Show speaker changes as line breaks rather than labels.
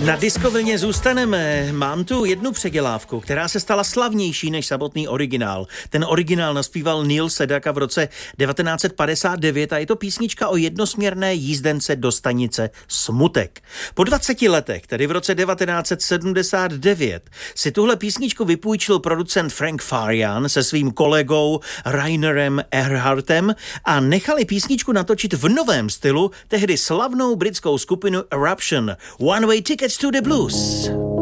Na diskovlně zůstaneme. Mám tu jednu předělávku, která se stala slavnější než samotný originál. Ten originál naspíval Neil Sedaka v roce 1959 a je to písnička o jednosměrné jízdence do stanice Smutek. Po 20 letech, tedy v roce 1979, si tuhle písničku vypůjčil producent Frank Farian se svým kolegou Rainerem Earhartem a nechali písničku natočit v novém stylu tehdy slavnou britskou skupinu Eruption. One Way Tickets to the Blues.